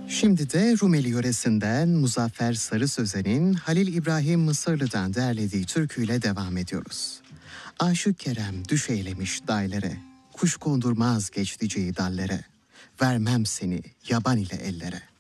Şimdi de Rumeli yöresinden Muzaffer Sarı Sözen'in Halil İbrahim Mısırlı'dan derlediği türküyle devam ediyoruz. Aşık Kerem düş eylemiş daylere, kuş kondurmaz geçticeği dallere, vermem seni yaban ile ellere.